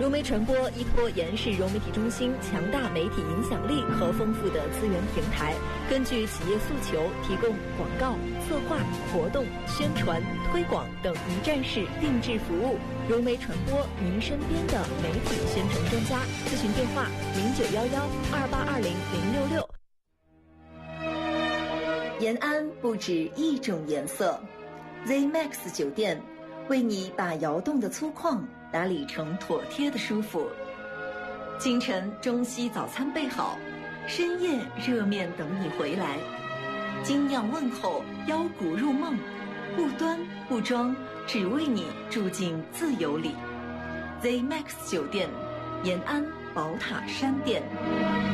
融媒传播依托延世融媒体中心强大媒体影响力和丰富的资源平台，根据企业诉求，提供广告、策划、活动、宣传、推广等一站式定制服务。融媒传播，您身边的媒体宣传专家。咨询电话0911282066。延安不止一种颜色 ，ZMAX 酒店为你把窑洞的粗犷打理成妥帖的舒服。清晨中西早餐备好，深夜热面等你回来。精酿问候，腰鼓入梦，不端不装，只为你住进自由里。ZMAX 酒店，延安宝塔山店。